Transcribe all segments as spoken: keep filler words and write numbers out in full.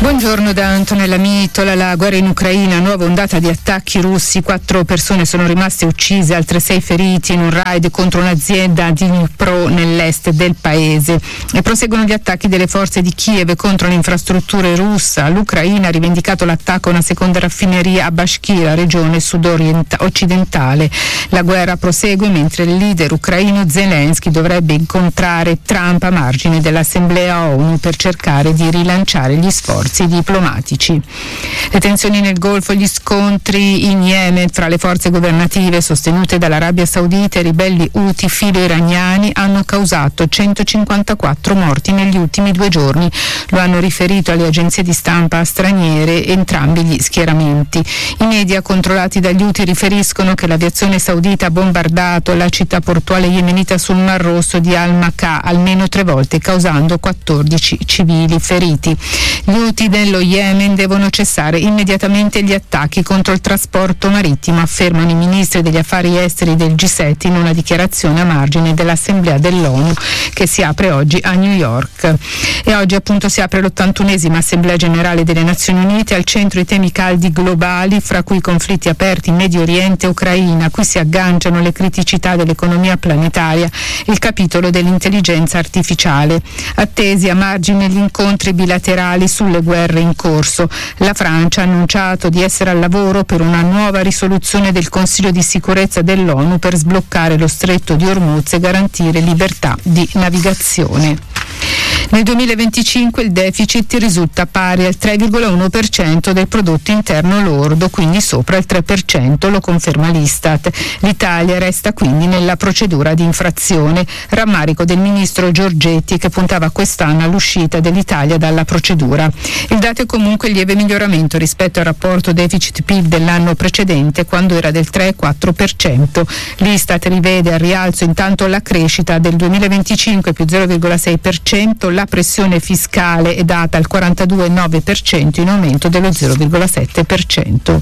Buongiorno da Antonella Mitola. La guerra in Ucraina, nuova ondata di attacchi russi, quattro persone sono rimaste uccise, altre sei feriti in un raid contro un'azienda di Dnipro nell'est del paese. E proseguono gli attacchi delle forze di Kiev contro le infrastrutture russe. L'Ucraina ha rivendicato l'attacco a una seconda raffineria a Bashkira, regione sud-occidentale. La guerra prosegue mentre il leader ucraino Zelensky dovrebbe incontrare Trump a margine dell'Assemblea ONU per cercare di rilanciare gli sforzi diplomatici. Le tensioni nel Golfo, gli scontri in Yemen fra le forze governative sostenute dall'Arabia Saudita e i ribelli Houthi filo-iraniani hanno causato centocinquantaquattro morti negli ultimi due giorni. Lo hanno riferito alle agenzie di stampa straniere entrambi gli schieramenti. I media controllati dagli Houthi riferiscono che l'aviazione saudita ha bombardato la città portuale yemenita sul Mar Rosso di Al-Makah almeno tre volte, causando quattordici civili feriti. Gli Houthi dello Yemen devono cessare immediatamente gli attacchi contro il trasporto marittimo, affermano i ministri degli affari esteri del G sette in una dichiarazione a margine dell'Assemblea dell'ONU che si apre oggi a New York. E oggi appunto si apre l'ottantunesima Assemblea Generale delle Nazioni Unite, al centro i temi caldi globali, fra cui i conflitti aperti in Medio Oriente e Ucraina, a cui si agganciano le criticità dell'economia planetaria e il capitolo dell'intelligenza artificiale. Attesi a margine gli incontri bilaterali sulle guerre in corso. La Francia ha annunciato di essere al lavoro per una nuova risoluzione del Consiglio di sicurezza dell'ONU per sbloccare lo stretto di Hormuz e garantire libertà di navigazione. Nel duemilaventicinque il deficit risulta pari al tre virgola uno per cento del prodotto interno lordo, quindi sopra il tre per cento, lo conferma l'Istat. L'Italia resta quindi nella procedura di infrazione, rammarico del ministro Giorgetti che puntava quest'anno all'uscita dell'Italia dalla procedura. Il dato è comunque lieve miglioramento rispetto al rapporto deficit-P I L dell'anno precedente, quando era del tre virgola quattro per cento. L'Istat rivede al rialzo intanto la crescita del duemilaventicinque più zero virgola sei per cento, la pressione fiscale è data al quarantadue virgola nove per cento in aumento dello zero virgola sette per cento.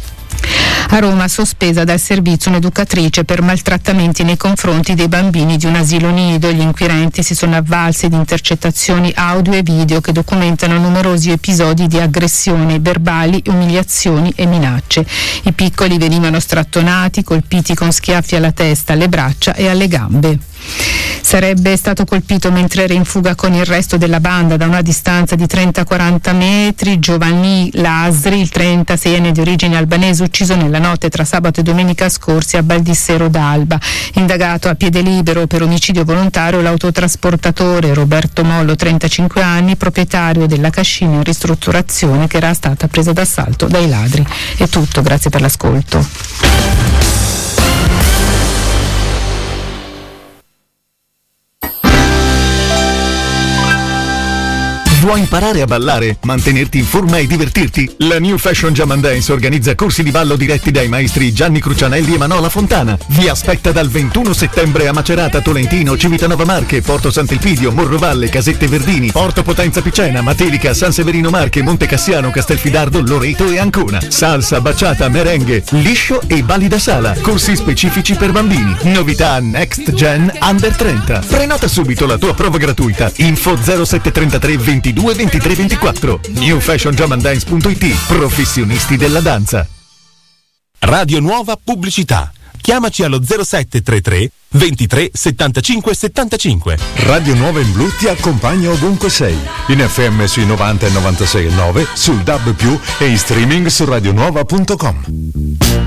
A Roma sospesa dal servizio un'educatrice per maltrattamenti nei confronti dei bambini di un asilo nido. Gli inquirenti si sono avvalsi di intercettazioni audio e video che documentano numerosi episodi di aggressioni verbali, umiliazioni e minacce. I piccoli venivano strattonati, colpiti con schiaffi alla testa, alle braccia e alle gambe. Sarebbe stato colpito mentre era in fuga con il resto della banda da una distanza di trenta quaranta metri Giovanni Lasri, il trentaseienne di origine albanese, ucciso nella notte tra sabato e domenica scorsi a Baldissero d'Alba. Indagato a piede libero per omicidio volontario l'autotrasportatore Roberto Mollo, trentacinque anni, proprietario della cascina in ristrutturazione che era stata presa d'assalto dai ladri. È tutto, grazie per l'ascolto. Vuoi imparare a ballare, mantenerti in forma e divertirti? La New Fashion Jam and Dance organizza corsi di ballo diretti dai maestri Gianni Crucianelli e Manola Fontana. Vi aspetta dal ventuno settembre a Macerata, Tolentino, Civitanova Marche, Porto Sant'Elpidio, Morrovalle, Casette Verdini, Porto Potenza Picena, Matelica, San Severino Marche, Monte Cassiano, Castelfidardo, Loreto e Ancona. Salsa, baciata, merengue, liscio e balli da sala. Corsi specifici per bambini. Novità Next Gen Under trenta. Prenota subito la tua prova gratuita. Info zero sette trentatré ventidue ventitré ventiquattro. new fashion jam and dance punto it. Professionisti della danza. Radio Nuova Pubblicità. Chiamaci allo zero sette trentatré ventitré settantacinque settantacinque. Radio Nuova in Blu ti accompagna ovunque sei. In F M sui novanta e novantasei e nove, sul D A B più, e in streaming su radionuova punto com.